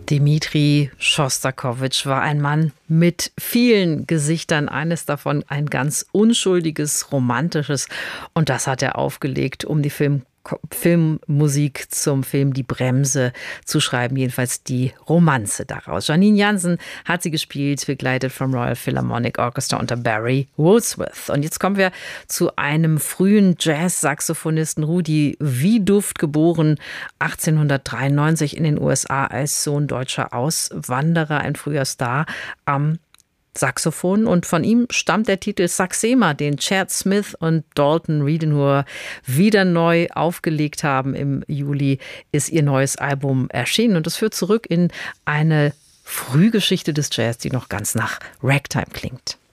Dmitri Schostakowitsch war ein Mann mit vielen Gesichtern, eines davon ein ganz unschuldiges, romantisches. Und das hat er aufgelegt, um die Filmmusik zum Film Die Bremse zu schreiben, jedenfalls die Romanze daraus. Janine Jansen hat sie gespielt, begleitet vom Royal Philharmonic Orchestra unter Barry Goldsmith. Und jetzt kommen wir zu einem frühen Jazz-Saxophonisten, Rudi Wieduft, geboren 1893 in den USA als Sohn deutscher Auswanderer, ein früher Star am Saxophon, und von ihm stammt der Titel Saxema, den Chad Smith und Dalton Riedenhour wieder neu aufgelegt haben. Im Juli ist ihr neues Album erschienen und es führt zurück in eine Frühgeschichte des Jazz, die noch ganz nach Ragtime klingt.